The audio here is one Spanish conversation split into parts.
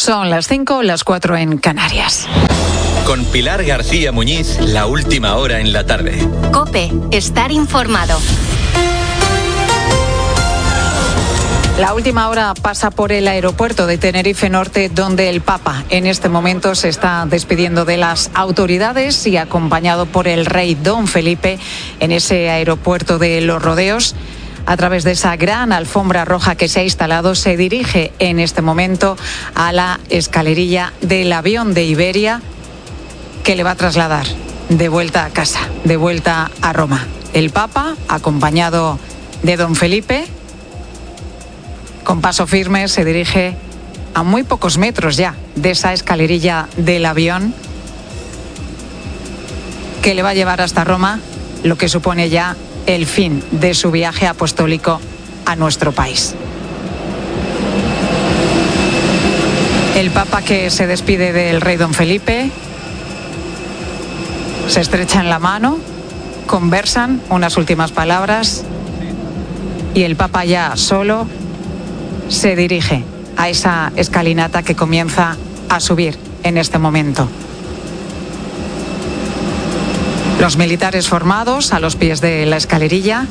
Son las 5, las 4 en Canarias. Con Pilar García Muñiz, la última hora en la tarde. COPE, estar informado. La última hora pasa por el aeropuerto de Tenerife Norte, donde el Papa en este momento se está despidiendo de las autoridades y acompañado por el rey Don Felipe en ese aeropuerto de Los Rodeos. A través de esa gran alfombra roja que se ha instalado, se dirige en este momento a la escalerilla del avión de Iberia que le va a trasladar de vuelta a casa, de vuelta a Roma. El Papa, acompañado de Don Felipe, con paso firme se dirige a muy pocos metros ya de esa escalerilla del avión que le va a llevar hasta Roma, lo que supone ya el fin de su viaje apostólico a nuestro país. El Papa que se despide del rey Don Felipe, se estrechan la mano, conversan unas últimas palabras y el Papa ya solo se dirige a esa escalinata que comienza a subir en este momento. Los militares formados a los pies de la escalerilla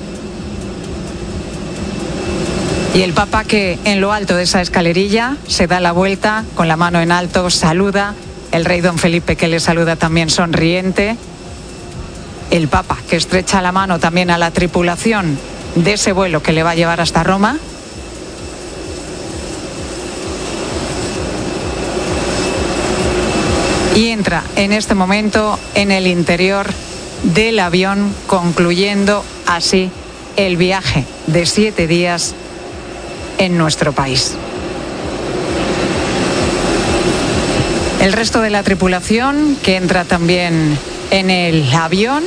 y el Papa que en lo alto de esa escalerilla se da la vuelta con la mano en alto, saluda, el rey Don Felipe que le saluda también sonriente, el Papa que estrecha la mano también a la tripulación de ese vuelo que le va a llevar hasta Roma. Y entra en este momento en el interior del avión, concluyendo así el viaje de 7 días en nuestro país. El resto de la tripulación que entra también en el avión,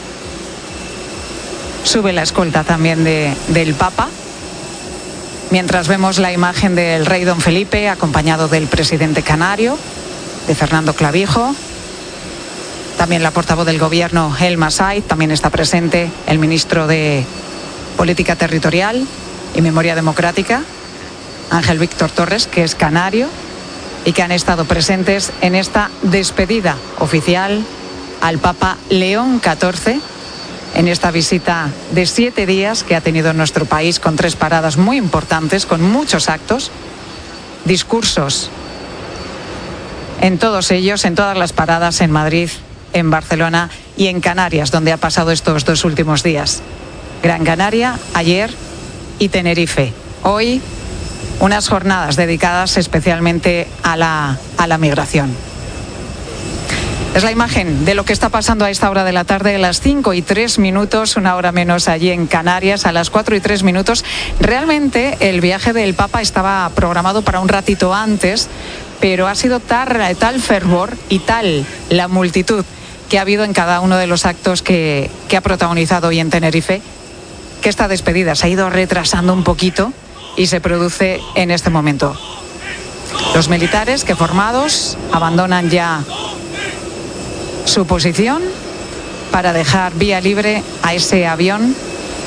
sube la escolta también del Papa, mientras vemos la imagen del rey Don Felipe acompañado del presidente canario, de Fernando Clavijo, también la portavoz del gobierno Elma Saiz, también está presente el ministro de Política Territorial y Memoria Democrática, Ángel Víctor Torres, que es canario, y que han estado presentes en esta despedida oficial al Papa León XIV, en esta visita de 7 días que ha tenido en nuestro país, con 3 paradas muy importantes, con muchos actos, discursos en todos ellos, en todas las paradas, en Madrid, en Barcelona y en Canarias, donde ha pasado estos 2 últimos días. Gran Canaria ayer y Tenerife. Hoy unas jornadas dedicadas especialmente a la migración. Es la imagen de lo que está pasando a esta hora de la tarde, a las 5:03, una hora menos allí en Canarias, a las 4:03. Realmente el viaje del Papa estaba programado para un ratito antes, pero ha sido tal fervor y tal la multitud que ha habido en cada uno de los actos que ha protagonizado hoy en Tenerife, que esta despedida se ha ido retrasando un poquito y se produce en este momento. Los militares que formados abandonan ya su posición para dejar vía libre a ese avión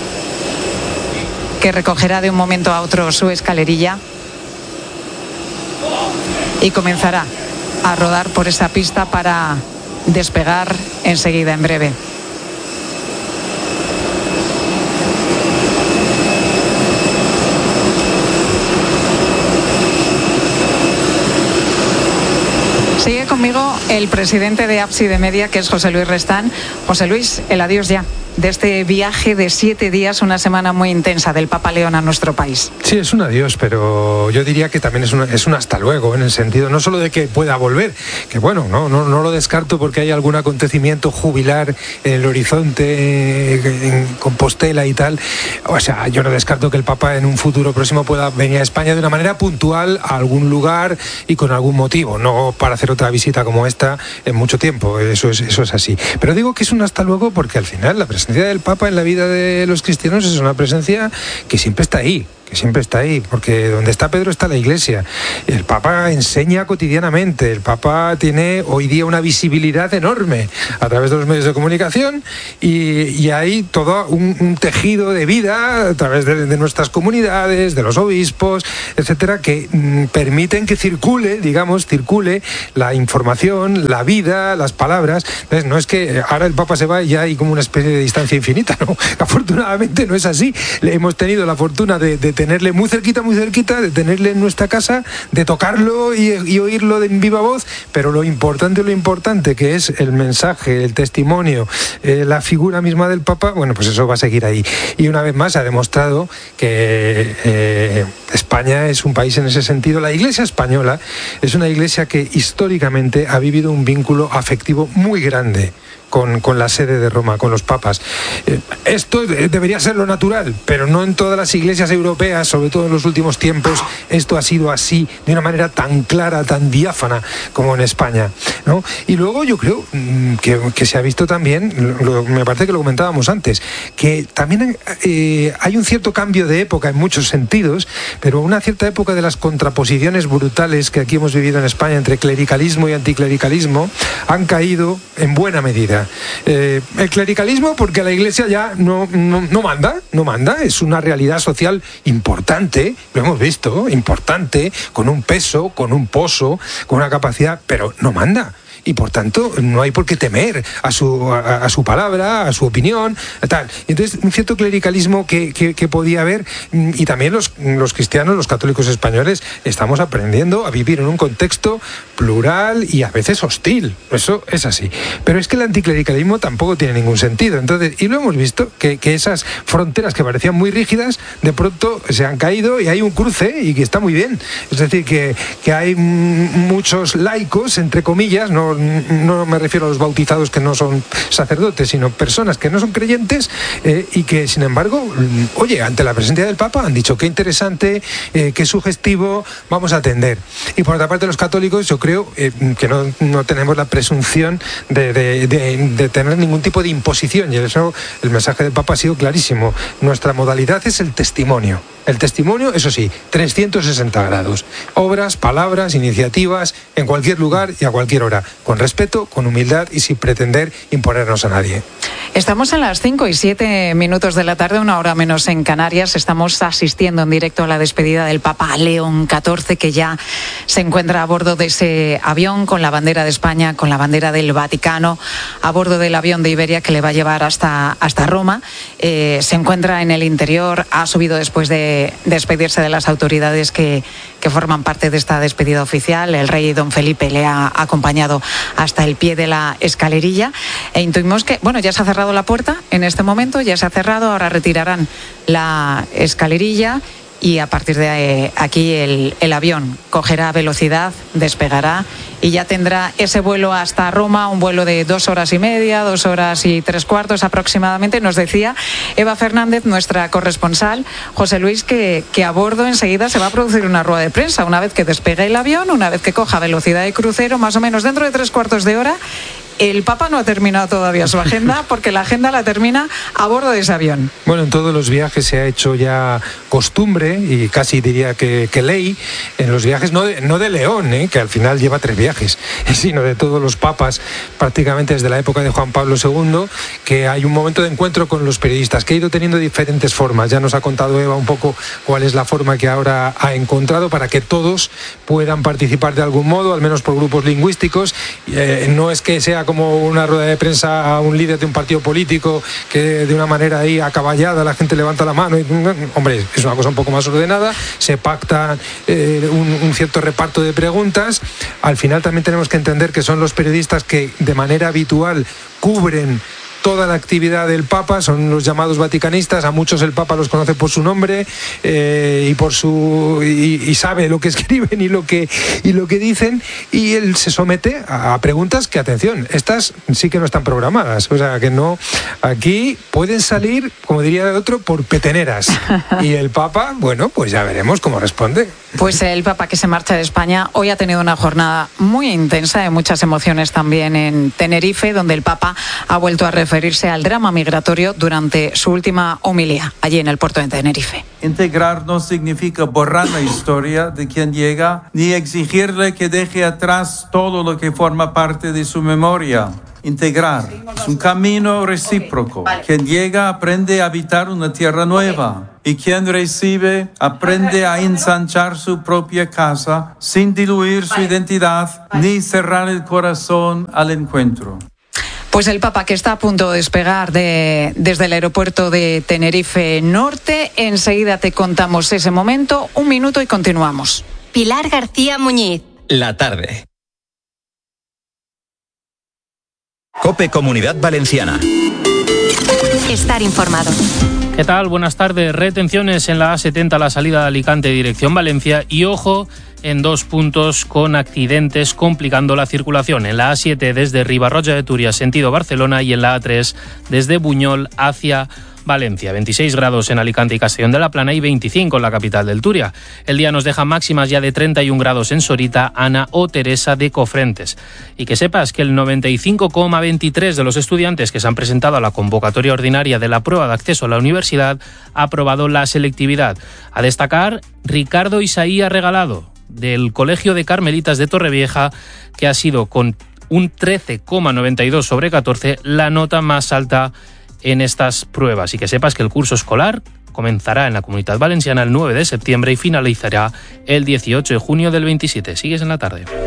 que recogerá de un momento a otro su escalerilla y comenzará a rodar por esa pista para despegar enseguida, en breve. Sigue conmigo el presidente de Ábside Media, que es José Luis Restán. José Luis, el adiós ya de este viaje de 7 días, una semana muy intensa del Papa León a nuestro país. Sí, es un adiós, pero yo diría que también es un hasta luego, en el sentido no solo de que pueda volver, que bueno, no lo descarto porque hay algún acontecimiento jubilar en el horizonte, en Compostela y tal. O sea, yo no descarto que el Papa en un futuro próximo pueda venir a España de una manera puntual a algún lugar y con algún motivo, no para hacer otra visita como esta en mucho tiempo, eso es así. Pero digo que es un hasta luego porque al final la presencia del Papa en la vida de los cristianos es una presencia que siempre está ahí. que siempre está ahí, porque donde está Pedro está la Iglesia. El Papa enseña cotidianamente, el Papa tiene hoy día una visibilidad enorme a través de los medios de comunicación y hay todo un tejido de vida a través de nuestras comunidades, de los obispos, etcétera, que permiten que circule la información, la vida, las palabras. Entonces, no es que ahora el Papa se va y ya hay como una especie de distancia infinita, no, afortunadamente no es así. Hemos tenido la fortuna de tenerle muy cerquita, de tenerle en nuestra casa, de tocarlo y oírlo en viva voz, pero lo importante que es el mensaje, el testimonio, la figura misma del Papa, bueno, pues eso va a seguir ahí. Y una vez más ha demostrado que España es un país en ese sentido. La Iglesia española es una iglesia que históricamente ha vivido un vínculo afectivo muy grande con la sede de Roma, con los papas. Esto debería ser lo natural, pero no en todas las iglesias europeas, sobre todo en los últimos tiempos, esto ha sido así, de una manera tan clara, tan diáfana como en España, ¿no? Y luego yo creo que se ha visto también, me parece que lo comentábamos antes, que también hay un cierto cambio de época en muchos sentidos, pero una cierta época de las contraposiciones brutales que aquí hemos vivido en España entre clericalismo y anticlericalismo han caído en buena medida. El clericalismo porque la Iglesia ya no manda, es una realidad social importante, lo hemos visto, importante, con un peso, con un poso, con una capacidad, pero no manda. Y por tanto no hay por qué temer a su palabra, a su opinión, tal. Entonces un cierto clericalismo que podía haber, y también los cristianos, los católicos españoles, estamos aprendiendo a vivir en un contexto plural y a veces hostil, eso es así. Pero es que el anticlericalismo tampoco tiene ningún sentido. Entonces, y lo hemos visto, que esas fronteras que parecían muy rígidas, de pronto se han caído y hay un cruce y que está muy bien. Es decir, que hay muchos laicos, entre comillas, no me refiero a los bautizados que no son sacerdotes, sino personas que no son creyentes y que, sin embargo, oye, ante la presencia del Papa han dicho qué interesante, qué sugestivo, vamos a atender. Y por otra parte, los católicos, yo creo que no tenemos la presunción de tener ningún tipo de imposición, y eso el mensaje del Papa ha sido clarísimo. Nuestra modalidad es el testimonio. El testimonio, eso sí, 360 grados. Obras, palabras, iniciativas, en cualquier lugar y a cualquier hora. Con respeto, con humildad y sin pretender imponernos a nadie. Estamos en las 5:07 de la tarde, una hora menos en Canarias. Estamos asistiendo en directo a la despedida del Papa León XIV, que ya se encuentra a bordo de ese avión con la bandera de España, con la bandera del Vaticano, a bordo del avión de Iberia que le va a llevar hasta Roma. Se encuentra en el interior, ha subido después de despedirse de las autoridades que forman parte de esta despedida oficial. El rey don Felipe le ha acompañado hasta el pie de la escalerilla e intuimos que, bueno, ya se ha cerrado la puerta en este momento, ya se ha cerrado, ahora retirarán la escalerilla y a partir de aquí el avión cogerá velocidad, despegará y ya tendrá ese vuelo hasta Roma, un vuelo de 2 horas y media, 2 horas y 3/4 aproximadamente. Nos decía Eva Fernández, nuestra corresponsal, José Luis, que a bordo enseguida se va a producir una rueda de prensa una vez que despegue el avión, una vez que coja velocidad de crucero, más o menos dentro de 3/4 de hora. El Papa no ha terminado todavía su agenda, porque la agenda la termina a bordo de ese avión. Bueno, en todos los viajes se ha hecho ya costumbre, y casi diría que ley, en los viajes, no de León, que al final lleva 3 viajes, sino de todos los papas, prácticamente desde la época de Juan Pablo II, que hay un momento de encuentro con los periodistas, que ha ido teniendo diferentes formas. Ya nos ha contado Eva un poco cuál es la forma que ahora ha encontrado para que todos puedan participar de algún modo, al menos por grupos lingüísticos. No es que sea como una rueda de prensa a un líder de un partido político que de una manera ahí acaballada la gente levanta la mano y, hombre, es una cosa un poco más ordenada, se pacta un cierto reparto de preguntas. Al final también tenemos que entender que son los periodistas que de manera habitual cubren toda la actividad del Papa, son los llamados vaticanistas. A muchos el Papa los conoce por su nombre y sabe lo que escriben y lo que dicen, y él se somete a preguntas que, atención, estas sí que no están programadas, o sea que no, aquí pueden salir, como diría el otro, por peteneras, y el Papa, bueno, pues ya veremos cómo responde. Pues el Papa, que se marcha de España, hoy ha tenido una jornada muy intensa, de muchas emociones también en Tenerife, donde el Papa ha vuelto a referir referirse al drama migratorio durante su última homilía allí en el puerto de Tenerife. Integrar no significa borrar la historia de quien llega, ni exigirle que deje atrás todo lo que forma parte de su memoria. Integrar es un camino recíproco. Quien llega aprende a habitar una tierra nueva y quien recibe aprende a ensanchar su propia casa sin diluir su identidad ni cerrar el corazón al encuentro. Pues el Papa, que está a punto de despegar desde el aeropuerto de Tenerife Norte. Enseguida te contamos ese momento. 1 minuto y continuamos. Pilar García Muñiz. La tarde. COPE Comunidad Valenciana. Estar informado. ¿Qué tal? Buenas tardes. Retenciones en la A70 a la salida de Alicante dirección Valencia y ojo en 2 puntos con accidentes complicando la circulación. En la A7 desde Ribarroja de Túria sentido Barcelona y en la A3 desde Buñol hacia Valencia. 26 grados en Alicante y Castellón de la Plana y 25 en la capital del Turia. El día nos deja máximas ya de 31 grados en Sorita, Ana o Teresa de Cofrentes. Y que sepas que el 95,23% de los estudiantes que se han presentado a la convocatoria ordinaria de la prueba de acceso a la universidad ha aprobado la selectividad. A destacar, Ricardo Isaías Regalado, del Colegio de Carmelitas de Torrevieja, que ha sido con un 13,92 sobre 14 la nota más alta en estas pruebas. Y que sepas que el curso escolar comenzará en la Comunidad Valenciana el 9 de septiembre y finalizará el 18 de junio del 27. Sigues en la tarde.